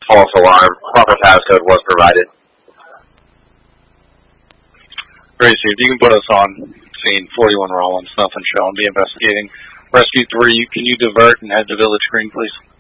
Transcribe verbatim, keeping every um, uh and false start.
false alarm. Proper passcode was provided. Great, Steve. You can put us on scene forty-one Rollins, nothing shown. Be investigating. Rescue three, can you divert and head to Village Green, please?